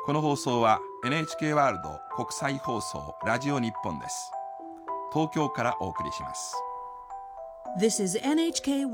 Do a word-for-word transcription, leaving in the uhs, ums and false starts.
この放送は エヌエイチケー ワールド国際放送ラジオ日本です。東京からお送りします。 This is エヌエイチケー